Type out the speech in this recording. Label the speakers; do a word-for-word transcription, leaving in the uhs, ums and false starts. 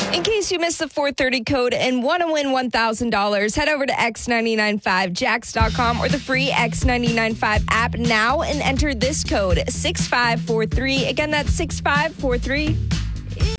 Speaker 1: In case you missed the four thirty code and want to win one thousand dollars, head over to X nine nine five Jax dot com or the free X nine nine five app now and enter this code six five four three. Again, that's six five four three.